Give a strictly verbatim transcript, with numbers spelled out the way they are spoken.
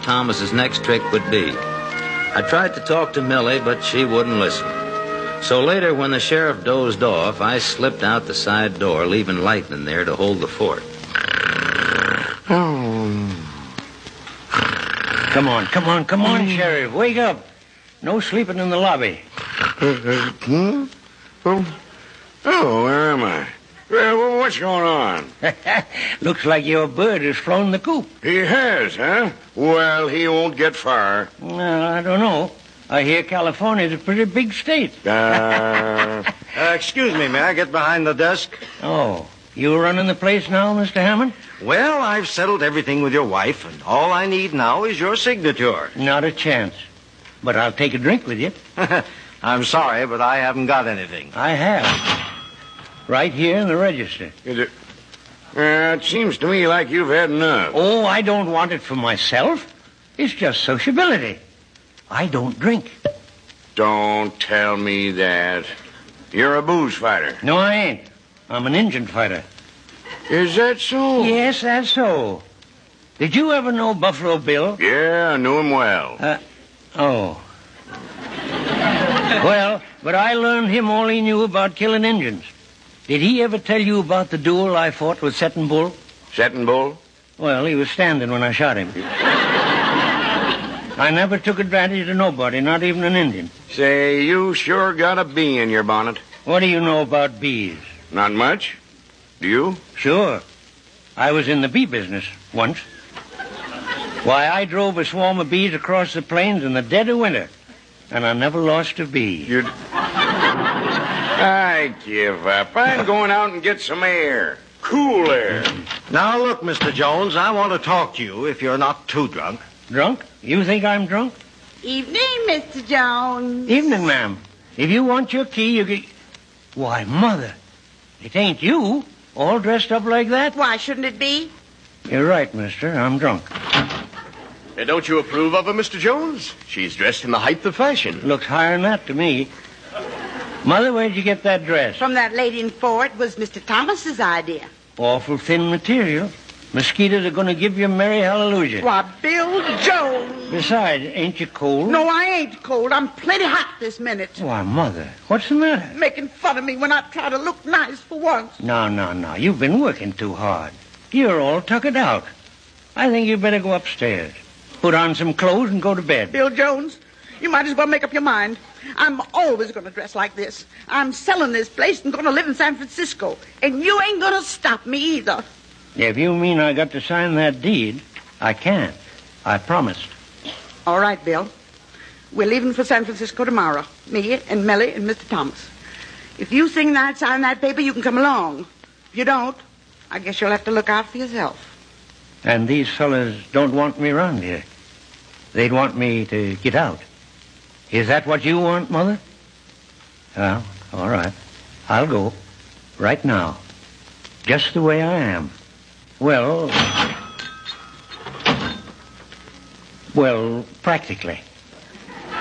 Thomas's next trick would be. I tried to talk to Millie, but she wouldn't listen. So later, when the sheriff dozed off, I slipped out the side door, leaving Lightning there to hold the fort. Oh. Come on, come on, come on, Sheriff. Wake up. No sleeping in the lobby. Hmm? Oh, oh, where am I? Well, what's going on? Looks like your bird has flown the coop. He has, huh? Well, he won't get far. Well, I don't know. I hear California's a pretty big state. Uh, uh, excuse me, may I get behind the desk? Oh, you running the place now, Mister Hammond? Well, I've settled everything with your wife, and all I need now is your signature. Not a chance. But I'll take a drink with you. I'm sorry, but I haven't got anything. I have. Right here in the register. Is it? Uh, it seems to me like you've had enough. Oh, I don't want it for myself. It's just sociability. I don't drink. Don't tell me that. You're a booze fighter. No, I ain't. I'm an Injun fighter. Is that so? Yes, that's so. Did you ever know Buffalo Bill? Yeah, I knew him well. Uh, oh. Well, but I learned him all he knew about killing Injuns. Did he ever tell you about the duel I fought with Settin' Bull? Settin' Bull? Well, he was standing when I shot him. I never took advantage of nobody, not even an Indian. Say, you sure got a bee in your bonnet. What do you know about bees? Not much. Do you? Sure. I was in the bee business once. Why, I drove a swarm of bees across the plains in the dead of winter, and I never lost a bee. You'd... I give up. I'm going out and get some air. Cool air. Now, look, Mister Jones, I want to talk to you if you're not too drunk. Drunk? You think I'm drunk? Evening, Mister Jones. Evening, ma'am. If you want your key, you get... Why, Mother, it ain't you, all dressed up like that? Why shouldn't it be? You're right, mister. I'm drunk. Uh, don't you approve of her, Mister Jones? She's dressed in the height of fashion. Looks higher than that to me. Mother, where'd you get that dress? From that lady in Fort. It was Mister Thomas's idea. Awful thin material. Mosquitoes are going to give you merry hallelujah. Why, Bill Jones. Besides, ain't you cold? No, I ain't cold. I'm plenty hot this minute. Why, Mother, what's the matter? Making fun of me when I try to look nice for once. No, no, no. You've been working too hard. You're all tuckered out. I think you better go upstairs. Put on some clothes and go to bed. Bill Jones, you might as well make up your mind. I'm always going to dress like this. I'm selling this place and going to live in San Francisco. And you ain't going to stop me either. If you mean I got to sign that deed, I can't. I promised. All right, Bill. We're leaving for San Francisco tomorrow. Me and Mellie and Mister Thomas. If you think I'd sign that paper, you can come along. If you don't, I guess you'll have to look out for yourself. And these fellas don't want me around here. They'd want me to get out. Is that what you want, Mother? Well, all right. I'll go. Right now. Just the way I am. Well... Well, practically.